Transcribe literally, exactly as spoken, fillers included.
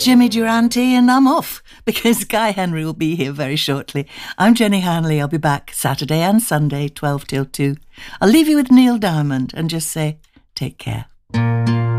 Jimmy Durante, and I'm off because Guy Henry will be here very shortly. I'm Jenny Hanley. I'll be back Saturday and Sunday, twelve till two. I'll leave you with Neil Diamond and just say, take care.